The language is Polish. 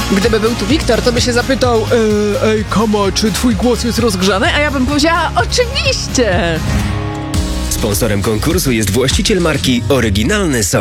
Gdyby był tu Wiktor, to by się zapytał: ej, Kama, czy twój głos jest rozgrzany? A ja bym powiedziała: oczywiście! Sponsorem konkursu jest właściciel marki Oryginalny Sok.